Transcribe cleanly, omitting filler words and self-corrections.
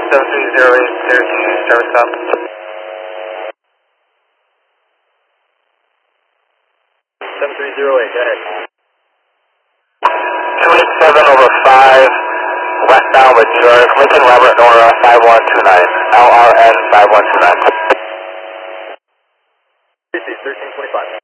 7308, Syracuse, service up. 7308, go ahead. 287 over 5, westbound with New York, Lincoln Robert Nora 5129, LRN 5129. CC 1325.